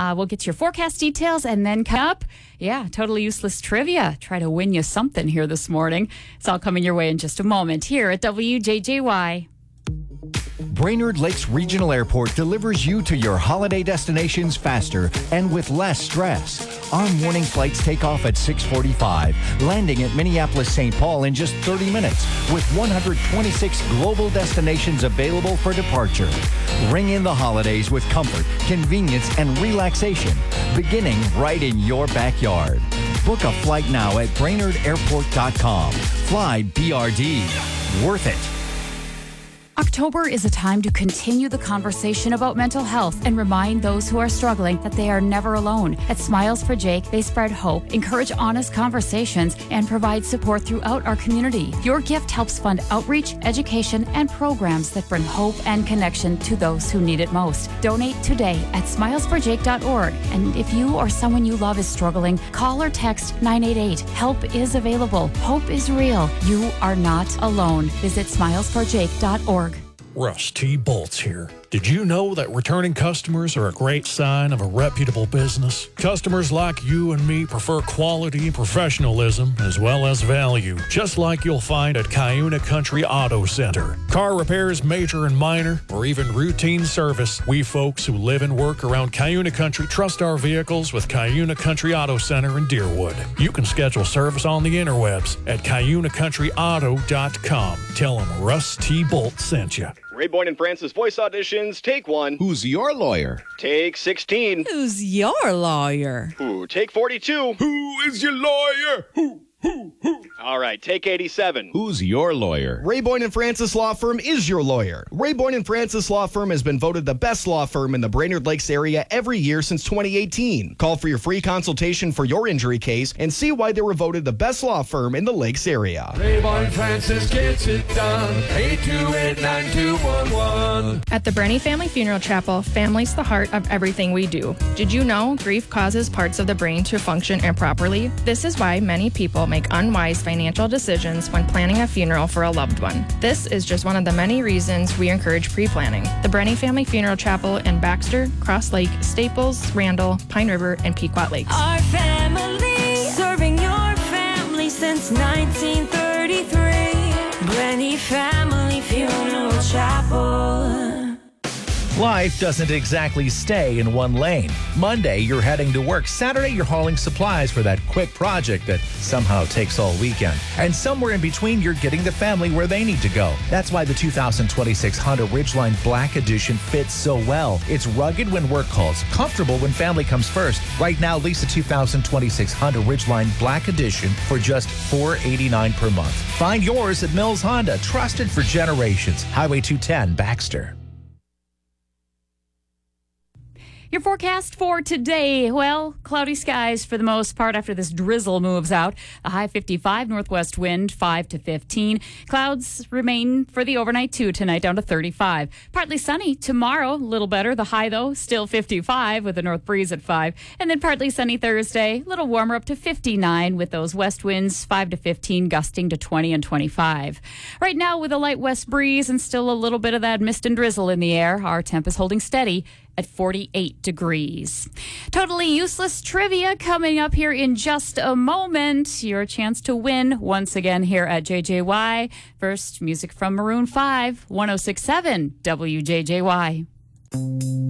We'll get your forecast details and then come up. Yeah, totally useless trivia. Try to win you something here this morning. It's all coming your way in just a moment here at WJJY. Brainerd Lakes Regional Airport delivers you to your holiday destinations faster and with less stress. Our morning flights take off at 6:45, landing at Minneapolis-St. Paul in just 30 minutes, with 126 global destinations available for departure. Ring in the holidays with comfort, convenience, and relaxation, beginning right in your backyard. Book a flight now at BrainerdAirport.com. Fly BRD. Worth it. October is a time to continue the conversation about mental health and remind those who are struggling that they are never alone. At Smiles for Jake, they spread hope, encourage honest conversations, and provide support throughout our community. Your gift helps fund outreach, education, and programs that bring hope and connection to those who need it most. Donate today at smilesforjake.org. And if you or someone you love is struggling, call or text 988. Help is available. Hope is real. You are not alone. Visit smilesforjake.org. Russ T. Bolts here. Did you know that returning customers are a great sign of a reputable business? Customers like you and me prefer quality and professionalism as well as value, just like you'll find at Cuyuna Country Auto Center. Car repairs, major and minor, or even routine service, we folks who live and work around Cuyuna Country trust our vehicles with Cuyuna Country Auto Center in Deerwood. You can schedule service on the interwebs at CuyunaCountryAuto.com. Tell them Russ T. Bolt sent you. Ray Boyne and Francis voice auditions, take 1. Who's your lawyer? Take 16. Who's your lawyer? Ooh, take 42. Who is your lawyer? Who? All right, take 87. Who's your lawyer? Ray Boyne and Francis Law Firm is your lawyer. Ray Boyne and Francis Law Firm has been voted the best law firm in the Brainerd Lakes area every year since 2018. Call for your free consultation for your injury case and see why they were voted the best law firm in the Lakes area. Ray Boyne Francis gets it done. 828-9211. At the Brenny Family Funeral Chapel, family's the heart of everything we do. Did you know grief causes parts of the brain to function improperly? This is why many people make unwise financial decisions when planning a funeral for a loved one. This is just one of the many reasons we encourage pre-planning. The Brenny Family Funeral Chapel in Baxter, Cross Lake, Staples, Randall, Pine River, and Pequot Lakes. Our family, serving your family since 1933. Brenny Family Funeral Chapel. Life doesn't exactly stay in one lane. Monday, you're heading to work. Saturday, you're hauling supplies for that quick project that somehow takes all weekend. And somewhere in between, you're getting the family where they need to go. That's why the 2026 Honda Ridgeline Black Edition fits so well. It's rugged when work calls, comfortable when family comes first. Right now, lease the 2026 Honda Ridgeline Black Edition for just $489 per month. Find yours at Mills Honda, trusted for generations. Highway 210, Baxter. Your forecast for today, well, cloudy skies for the most part after this drizzle moves out. A high 55, northwest wind 5 to 15. Clouds remain for the overnight too tonight, down to 35. Partly sunny tomorrow, a little better. The high, though, still 55 with a north breeze at 5. And then partly sunny Thursday, a little warmer up to 59 with those west winds 5 to 15, gusting to 20 and 25. Right now, with a light west breeze and still a little bit of that mist and drizzle in the air, our temp is holding steady at 48 degrees. Totally useless trivia coming up here in just a moment. Your chance to win once again here at JJY. First, music from Maroon 5, 106.7 WJJY.